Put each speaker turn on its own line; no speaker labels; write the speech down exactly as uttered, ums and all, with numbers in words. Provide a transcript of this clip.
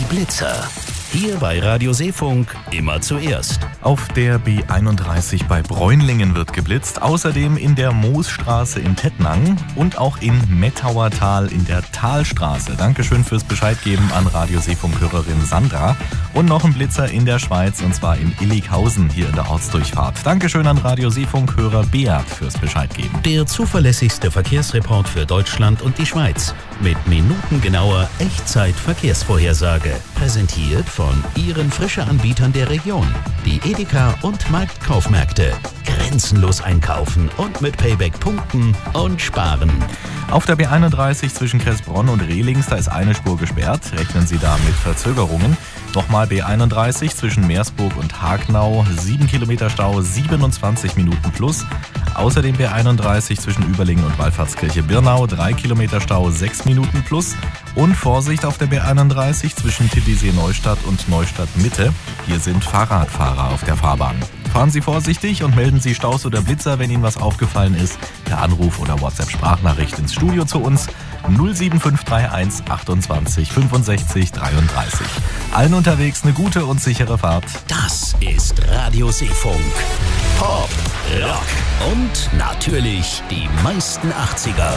Blitzer. Hier bei Radio Seefunk immer zuerst.
Auf der B einunddreißig bei Bräunlingen wird geblitzt, außerdem in der Moosstraße in Tettnang und auch in Mettauertal in der Talstraße. Dankeschön fürs Bescheidgeben an Radio Seefunk-Hörerin Sandra. Und noch ein Blitzer in der Schweiz, und zwar in Illighausen hier in der Ortsdurchfahrt. Dankeschön an Radio Seefunk-Hörer Beat fürs Bescheidgeben.
Der zuverlässigste Verkehrsreport für Deutschland und die Schweiz. Mit minutengenauer Echtzeit-Verkehrsvorhersage. Präsentiert von Ihren Frische-Anbietern der Region. Die Edeka und Marktkaufmärkte. Grenzenlos einkaufen und mit Payback punkten und sparen.
Auf der B einunddreißig zwischen Kressbronn und Rehlings, da ist eine Spur gesperrt. Rechnen Sie da mit Verzögerungen. Nochmal B einunddreißig zwischen Meersburg und Hagnau. sieben Kilometer Stau, siebenundzwanzig Minuten plus. Außerdem B einunddreißig zwischen Überlingen und Wallfahrtskirche-Birnau. drei Kilometer Stau, sechs Minuten plus. Und Vorsicht auf der B einunddreißig zwischen Titisee-Neustadt und Neustadt-Mitte. Hier sind Fahrradfahrer auf der Fahrbahn. Fahren Sie vorsichtig und melden Sie Staus oder Blitzer, wenn Ihnen was aufgefallen ist. Per Anruf oder WhatsApp-Sprachnachricht ins Studio zu uns null sieben fünf drei eins achtundzwanzig fünfundsechzig dreiunddreißig. Allen unterwegs eine gute und sichere Fahrt.
Das ist Radio Seefunk. Pop, Rock und natürlich die meisten achtziger.